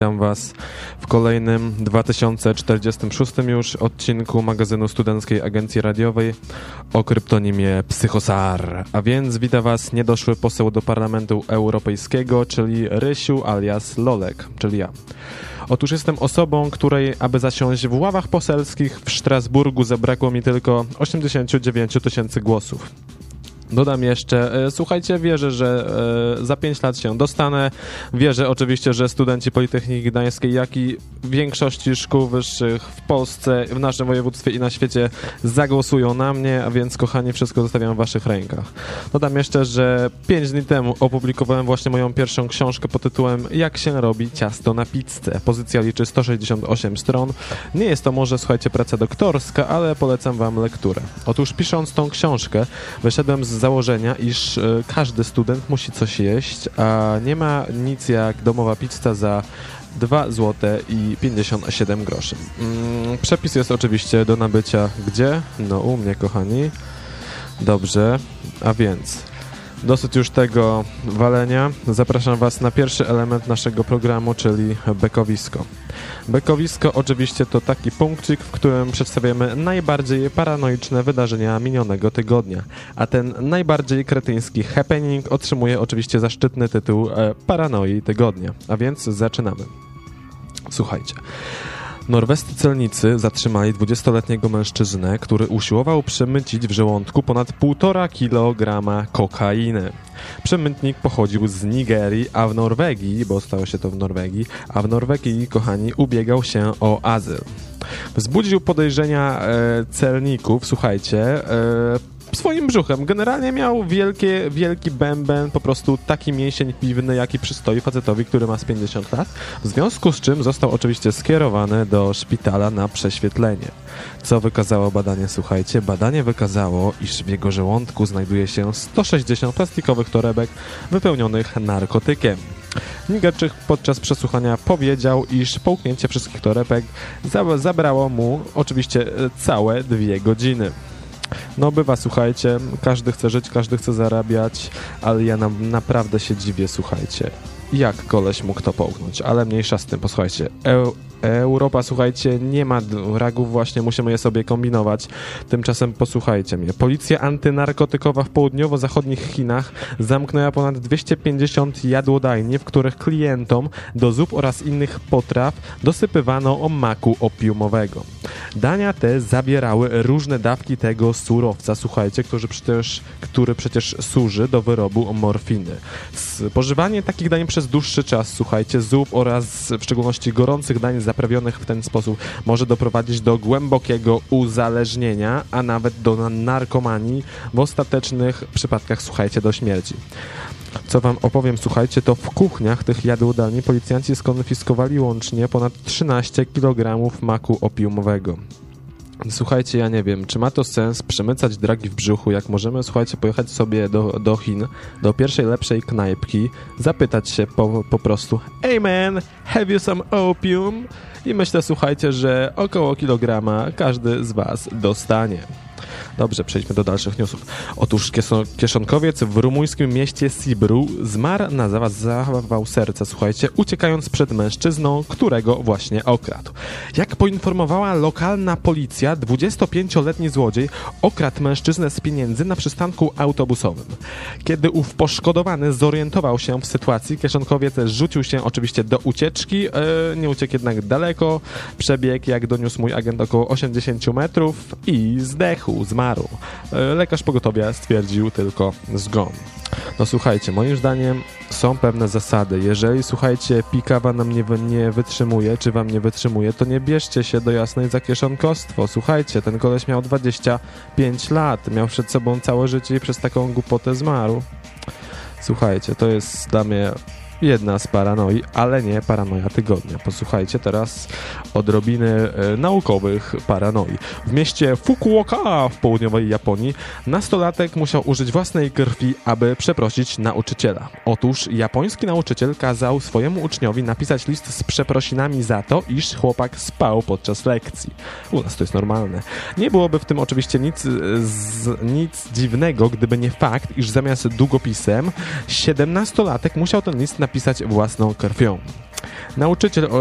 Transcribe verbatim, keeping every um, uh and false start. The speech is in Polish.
Witam Was w kolejnym dwa tysiące czterdziestym szóstym już odcinku magazynu Studenckiej Agencji Radiowej o kryptonimie Psychosar. A więc wita Was niedoszły poseł do Parlamentu Europejskiego, czyli Rysiu alias Lolek, czyli ja. Otóż jestem osobą, której, aby zasiąść w ławach poselskich w Strasburgu, zabrakło mi tylko osiemdziesiąt dziewięć tysięcy głosów. Dodam jeszcze, e, słuchajcie, wierzę, że e, za pięć lat się dostanę. Wierzę oczywiście, że studenci Politechniki Gdańskiej, jak i większości szkół wyższych w Polsce, w naszym województwie i na świecie zagłosują na mnie, a więc, kochani, wszystko zostawiam w waszych rękach. Dodam jeszcze, że pięć dni temu opublikowałem właśnie moją pierwszą książkę pod tytułem Jak się robi ciasto na pizzę. Pozycja liczy sto sześćdziesiąt osiem stron. Nie jest to może, słuchajcie, praca doktorska, ale polecam wam lekturę. Otóż pisząc tą książkę, wyszedłem z założenia, iż y, każdy student musi coś jeść, a nie ma nic jak domowa pizza za dwa złote i pięćdziesiąt siedem groszy. Mm, przepis jest oczywiście do nabycia gdzie? No u mnie, kochani. Dobrze, a więc dosyć już tego walenia. Zapraszam Was na pierwszy element naszego programu, czyli bekowisko. Bekowisko oczywiście to taki punkcik, w którym przedstawiamy najbardziej paranoiczne wydarzenia minionego tygodnia. A ten najbardziej kretyński happening otrzymuje oczywiście zaszczytny tytuł e, Paranoi Tygodnia. A więc zaczynamy. Słuchajcie. Norwescy celnicy zatrzymali dwudziestoletniego mężczyznę, który usiłował przemycić w żołądku ponad półtora kilograma kokainy. Przemytnik pochodził z Nigerii, a w Norwegii, bo stało się to w Norwegii, a w Norwegii, kochani, ubiegał się o azyl. Wzbudził podejrzenia e, celników, słuchajcie, e, swoim brzuchem. Generalnie miał wielkie, wielki bęben, po prostu taki mięsień piwny, jaki przystoi facetowi, który ma z pięćdziesiąt lat, w związku z czym został oczywiście skierowany do szpitala na prześwietlenie. Co wykazało badanie, słuchajcie? Badanie wykazało, iż w jego żołądku znajduje się sto sześćdziesiąt plastikowych torebek wypełnionych narkotykiem. Nigerczyk podczas przesłuchania powiedział, iż połknięcie wszystkich torebek zabrało mu oczywiście całe dwie godziny. No bywa, słuchajcie, każdy chce żyć, każdy chce zarabiać, ale ja na, naprawdę się dziwię, słuchajcie, jak koleś mógł to połknąć, ale mniejsza z tym, posłuchajcie, e Europa, słuchajcie, nie ma ragów, właśnie musimy je sobie kombinować. Tymczasem posłuchajcie mnie. Policja antynarkotykowa w południowo-zachodnich Chinach zamknęła ponad dwieście pięćdziesiąt jadłodajni, w których klientom do zup oraz innych potraw dosypywano maku opiumowego. Dania te zawierały różne dawki tego surowca, słuchajcie, który przecież, który przecież służy do wyrobu morfiny. Spożywanie takich dań przez dłuższy czas, słuchajcie, zup oraz w szczególności gorących dań zaprawionych w ten sposób może doprowadzić do głębokiego uzależnienia, a nawet do narkomanii, w ostatecznych przypadkach, słuchajcie, do śmierci. Co wam opowiem, słuchajcie, to w kuchniach tych jadłodalni policjanci skonfiskowali łącznie ponad trzynaście kilogramów maku opiumowego. Słuchajcie, ja nie wiem, czy ma to sens przemycać dragi w brzuchu, jak możemy, słuchajcie, pojechać sobie do, do Chin, do pierwszej lepszej knajpki, zapytać się po, po prostu hey man, have you some opium? I myślę, słuchajcie, że około kilograma każdy z was dostanie. Dobrze, przejdźmy do dalszych newsów. Otóż kieszonkowiec w rumuńskim mieście Sibru zmarł na zawał serca, słuchajcie, uciekając przed mężczyzną, którego właśnie okradł. Jak poinformowała lokalna policja, dwudziestopięcioletni złodziej okradł mężczyznę z pieniędzy na przystanku autobusowym. Kiedy ów poszkodowany zorientował się w sytuacji, kieszonkowiec rzucił się oczywiście do ucieczki, e, nie uciekł jednak daleko, przebiegł, jak doniósł mój agent, około osiemdziesiąt metrów i zdechł, zmarł. Lekarz pogotowia stwierdził tylko zgon. No słuchajcie, moim zdaniem są pewne zasady. Jeżeli, słuchajcie, pikawa nam nie, nie wytrzymuje, czy wam nie wytrzymuje, to nie bierzcie się do jasnej za kieszonkostwo. Słuchajcie, ten koleś miał dwadzieścia pięć lat, miał przed sobą całe życie i przez taką głupotę zmarł. Słuchajcie, to jest dla mnie jedna z paranoi, ale nie paranoja tygodnia. Posłuchajcie teraz odrobiny e, naukowych paranoi. W mieście Fukuoka w południowej Japonii nastolatek musiał użyć własnej krwi, aby przeprosić nauczyciela. Otóż japoński nauczyciel kazał swojemu uczniowi napisać list z przeprosinami za to, iż chłopak spał podczas lekcji. U nas to jest normalne. Nie byłoby w tym oczywiście nic, z, nic dziwnego, gdyby nie fakt, iż zamiast długopisem siedemnastolatek musiał ten list napisać własną krwią. Nauczyciel